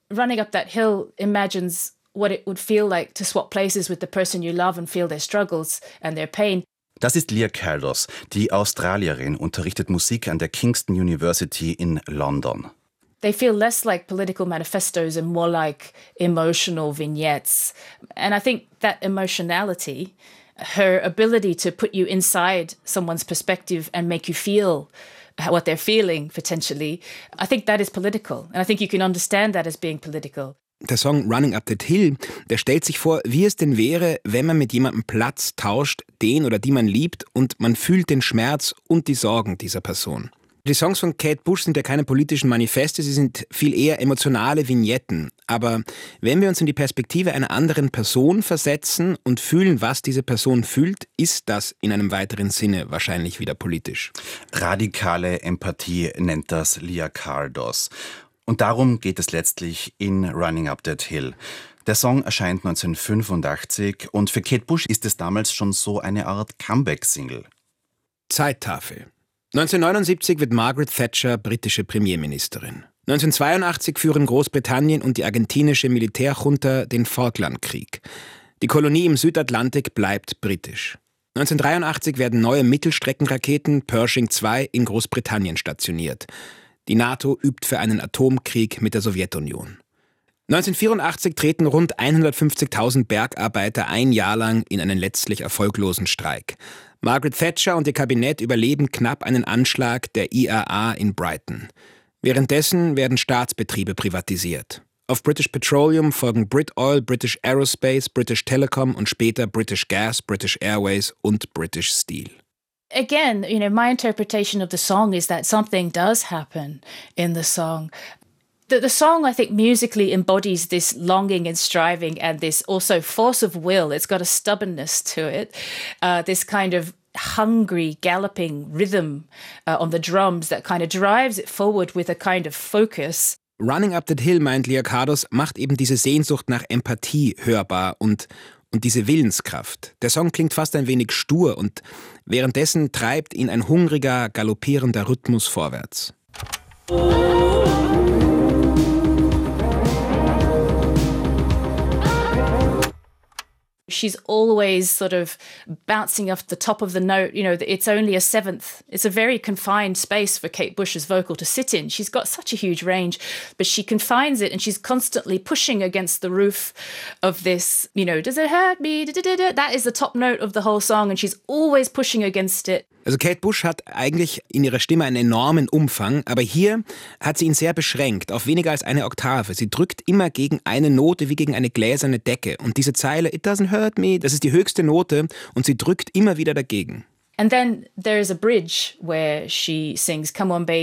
Running Up That Hill imagines what it would feel like to swap places with the person you love and feel their struggles and their pain. Das ist Leah Caldos, die Australierin, unterrichtet Musik an der Kingston University in London. They feel less like political manifestos and more like emotional vignettes. And I think that emotionality, her ability to put you inside someone's perspective and make you feel what they're feeling potentially, I think that is political. And I think you can understand that as being political. Der Song Running Up That Hill, der stellt sich vor, wie es denn wäre, wenn man mit jemandem Platz tauscht, den oder die man liebt, und man fühlt den Schmerz und die Sorgen dieser Person. Die Songs von Kate Bush sind ja keine politischen Manifeste, sie sind viel eher emotionale Vignetten. Aber wenn wir uns in die Perspektive einer anderen Person versetzen und fühlen, was diese Person fühlt, ist das in einem weiteren Sinne wahrscheinlich wieder politisch. Radikale Empathie nennt das Leah Caldos. Und darum geht es letztlich in Running Up That Hill. Der Song erscheint 1985 und für Kate Bush ist es damals schon so eine Art Comeback-Single. Zeittafel. 1979 wird Margaret Thatcher britische Premierministerin. 1982 führen Großbritannien und die argentinische Militärjunta den Falklandkrieg. Die Kolonie im Südatlantik bleibt britisch. 1983 werden neue Mittelstreckenraketen Pershing II in Großbritannien stationiert. Die NATO übt für einen Atomkrieg mit der Sowjetunion. 1984 treten rund 150.000 Bergarbeiter ein Jahr lang in einen letztlich erfolglosen Streik. Margaret Thatcher und ihr Kabinett überleben knapp einen Anschlag der IAA in Brighton. Währenddessen werden Staatsbetriebe privatisiert. Auf British Petroleum folgen Brit Oil, British Aerospace, British Telecom und später British Gas, British Airways und British Steel. Again, my interpretation of the song is that something does happen in the song. The song, I think, musically embodies this longing and striving and this also force of will. It's got a stubbornness to it, this kind of hungry, galloping rhythm on the drums that kind of drives it forward with a kind of focus. Running Up That Hill, meint Leah Caldos, macht eben diese Sehnsucht nach Empathie hörbar und diese Willenskraft. Der Song klingt fast ein wenig stur und währenddessen treibt ihn ein hungriger, galoppierender Rhythmus vorwärts. She's always sort of bouncing off the top of the note. It's only a seventh. It's a very confined space for Kate Bush's vocal to sit in. She's got such a huge range, but she confines it and she's constantly pushing against the roof of this, does it hurt me? That is the top note of the whole song and she's always pushing against it. Also Kate Bush hat eigentlich in ihrer Stimme einen enormen Umfang, aber hier hat sie ihn sehr beschränkt, auf weniger als eine Oktave. Sie drückt immer gegen eine Note wie gegen eine gläserne Decke. Und diese Zeile, it doesn't hurt me, das ist die höchste Note und sie drückt immer wieder dagegen. And then there is a bridge where she sings, come on baby.